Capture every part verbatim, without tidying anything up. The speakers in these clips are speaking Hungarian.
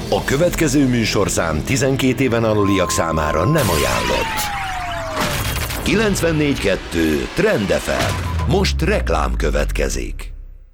A következő műsorszám tizenkét éven aluliak számára nem ajánlott. kilencvennégy kettő Trend ef em. Most reklám következik.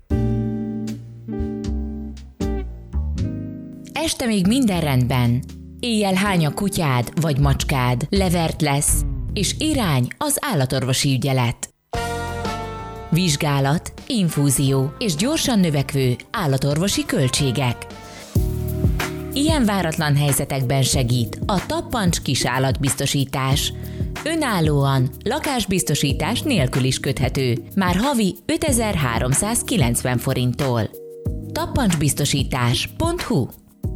Este még minden rendben. Éjjel hány a kutyád vagy macskád, levert lesz, és irány az állatorvosi ügyelet. Vizsgálat, infúzió és gyorsan növekvő állatorvosi költségek. Ilyen váratlan helyzetekben segít a Tappancs kisállatbiztosítás. Önállóan, lakásbiztosítás nélkül is köthető, már havi ötezer-háromszázkilencven forinttól. tappancsbiztosítás pont hu.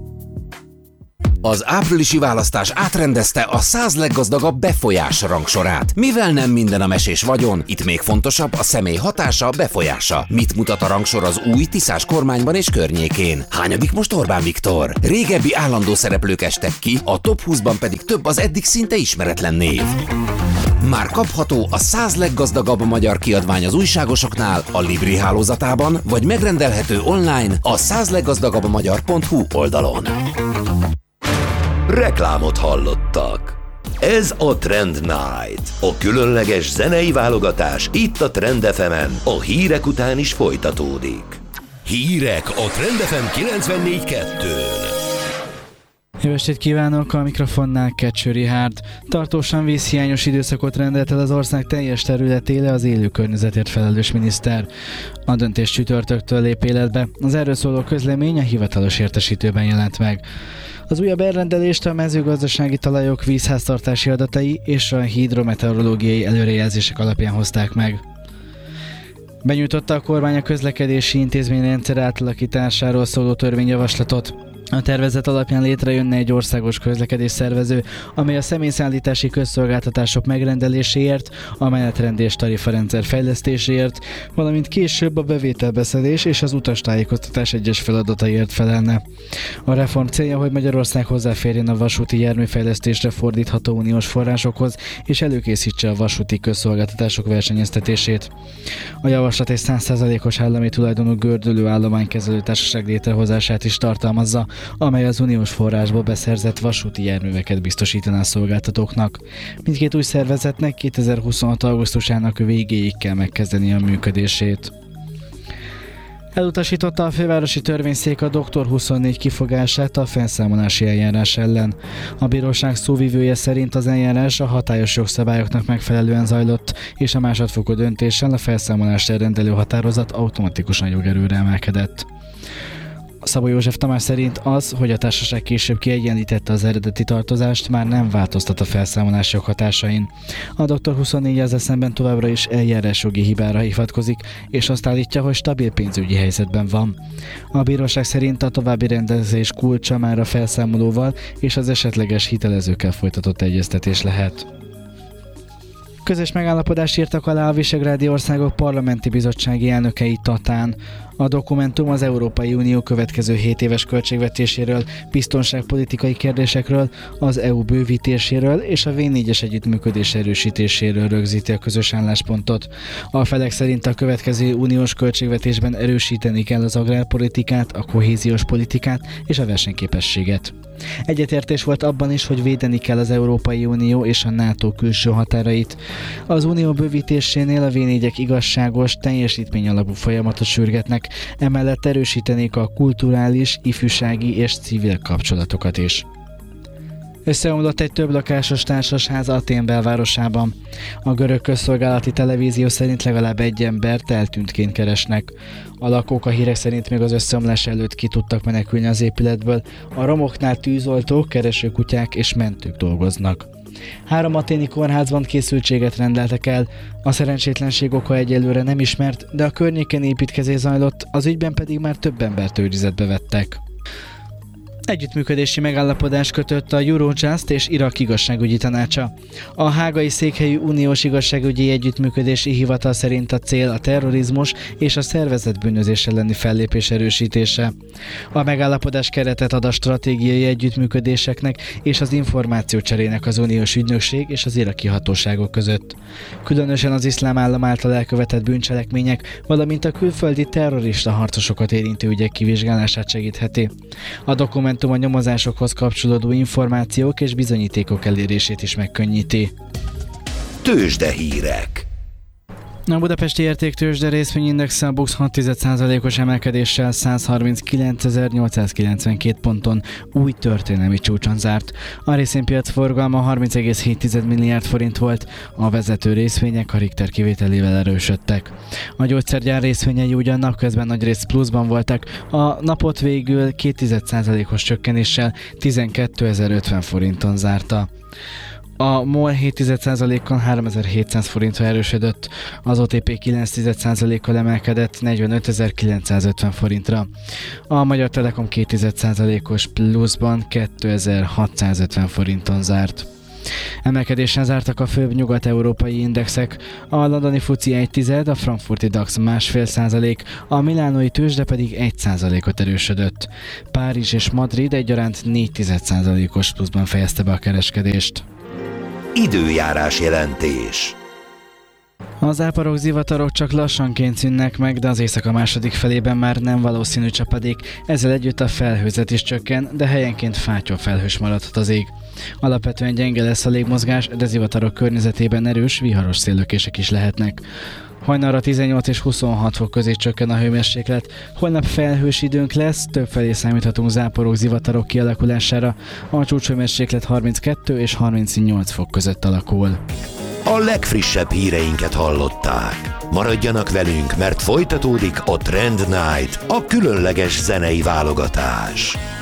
Az áprilisi választás átrendezte a száz leggazdagabb befolyás rangsorát. Mivel nem minden a mesés vagyon, itt még fontosabb a személy hatása, befolyása. Mit mutat a rangsor az új Tiszás kormányban és környékén? Hányadik most Orbán Viktor? Régebbi állandó szereplők estek ki, a top húszban pedig több az eddig szinte ismeretlen név. Már kapható a száz leggazdagabb magyar kiadvány az újságosoknál, a Libri hálózatában, vagy megrendelhető online a száz leggazdagabb magyar pont hu oldalon. Reklámot hallottak. Ez a Trend Night, a különleges zenei válogatás itt a Trend ef emen, a hírek után is folytatódik. Hírek a Trend ef em kilencvennégy kettő. Jó estét kívánok, a mikrofonnál Kecső Rihárd. Tartósan vízhiányos időszakot rendelt el az ország teljes területére az élő környezetért felelős miniszter. A döntés csütörtöktől lép életbe. Az erről szóló közlemény a hivatalos értesítőben jelent meg. Az újabb elrendelést a mezőgazdasági talajok vízháztartási adatai és a hidrometeorológiai előrejelzések alapján hozták meg. Benyújtotta a kormány a közlekedési intézményrendszer átalakításáról szóló törvényjavaslatot. A tervezet alapján létrejönne egy országos közlekedés szervező, amely a személyszállítási közszolgáltatások megrendeléséért, a menetrend és tarifarendszer fejlesztéséért, valamint később a bevételbeszedés és az utastájékoztatás egyes feladataiért felelne. A reform célja, hogy Magyarország hozzáférjen a vasúti járműfejlesztésre fordítható uniós forrásokhoz, és előkészítse a vasúti közszolgáltatások versenyeztetését. A javaslat egy száz százalékos állami tulajdonú gördülő állománykezelő társaság létrehozását is tartalmazza, amely az uniós forrásból beszerzett vasúti járműveket biztosítaná a szolgáltatóknak. Mindkét új szervezetnek kétezer-huszonhat augusztusának végéig kell megkezdeni a működését. Elutasította a fővárosi törvényszék a doktor huszonnégy kifogását a felszámolási eljárás ellen. A bíróság szóvivője szerint az eljárás a hatályos jogszabályoknak megfelelően zajlott, és a másodfokú döntéssel a felszámolást elrendelő határozat automatikusan jogerőre emelkedett. Szabó József Tamás szerint az, hogy a társaság később kiegyenlítette az eredeti tartozást, már nem változtat a felszámolás joghatásain. A doktor huszonnégy ezzel szemben továbbra is eljárásjogi hibára hivatkozik, és azt állítja, hogy stabil pénzügyi helyzetben van. A bíróság szerint a további rendezés kulcsa már a felszámolóval és az esetleges hitelezőkkel folytatott egyeztetés lehet. Közös megállapodást írtak alá a visegrádi országok parlamenti bizottsági elnökei Tatán. A dokumentum az Európai Unió következő hét éves költségvetéséről, biztonságpolitikai kérdésekről, az é u bővítéséről és a vé négyes együttműködés erősítéséről rögzíti a közös álláspontot. A felek szerint a következő uniós költségvetésben erősíteni kell az agrárpolitikát, a kohéziós politikát és a versenyképességet. Egyetértés volt abban is, hogy védeni kell az Európai Unió és a NATO külső határait. Az unió bővítésénél a vé négyek igazságos, teljesítmény alapú folyamatot sürgetnek, emellett erősítenék a kulturális, ifjúsági és civil kapcsolatokat is. Összeomlott egy többlakásos társasház Atén belvárosában. A görög közszolgálati televízió szerint legalább egy embert eltűntként keresnek. A lakók a hírek szerint még az összeomlás előtt ki tudtak menekülni az épületből. A romoknál tűzoltók, keresőkutyák és mentők dolgoznak. Három aténi kórházban készültséget rendeltek el. A szerencsétlenség oka egyelőre nem ismert, de a környéken építkezés zajlott, az ügyben pedig már több embert őrizetbe vettek. Együttműködési megállapodás kötött a Eurojust és Irak igazságügyi tanácsa. A hágai székhelyű uniós igazságügyi együttműködési hivatal szerint a cél a terrorizmus és a szervezett bűnözés elleni fellépés erősítése. A megállapodás keretet ad a stratégiai együttműködéseknek és az információcserének az uniós ügynökség és az iraki hatóságok között. Különösen az iszlám állam által elkövetett bűncselekmények, valamint a külföldi terrorista harcosokat érintő ügyek kivizsgálását segítheti. A dokumentum dokumentum a nyomozásokhoz kapcsolódó információk és bizonyítékok elérését is megkönnyíti. Tőzsdehírek. A budapesti értéktőzsde részvényindexe a BUX hat egész egy százalékos emelkedéssel százharminckilencezer-nyolcszázkilencvenkét ponton új történelmi csúcson zárt. A részvénypiac forgalma harminc egész hét milliárd forint volt, a vezető részvények a Richter kivételével erősödtek. A gyógyszergyár részvényei ugyan napközben nagyrészt pluszban voltak, a napot végül két egész egy százalékos csökkenéssel tizenkétezer-ötven forinton zárta. A MOL hét egész egy százalékkal háromezer-hétszáz forintra erősödött, az o té pé kilenc egész egy százalékkal emelkedett negyvenötezer-kilencszázötven forintra. A Magyar Telekom két egész egy százalékos pluszban kétezer-hatszázötven forinton zárt. Emelkedésen zártak a főbb nyugat-európai indexek, a londoni fuci egy tized, a frankfurti DAX másfél százalék, a milánói tőzsde pedig egy százalékot erősödött. Párizs és Madrid egyaránt négy egész egy százalékos pluszban fejezte be a kereskedést. Időjárás jelentés. A záporok, zivatarok csak lassanként szűnnek meg, de az éjszaka második felében már nem valószínű csapadék, ezzel együtt a felhőzet is csökken, de helyenként fátyolfelhős maradhat az ég. Alapvetően gyenge lesz a légmozgás, de zivatarok környezetében erős, viharos széllökések is lehetnek. Hajnalra tizennyolc és huszonhat fok közé csökken a hőmérséklet, holnap felhős időnk lesz, többfelé számíthatunk záporok, zivatarok kialakulására, a csúcshőmérséklet harminckettő és harmincnyolc fok között alakul. A legfrissebb híreinket hallották. Maradjanak velünk, mert folytatódik a Trend Night, a különleges zenei válogatás.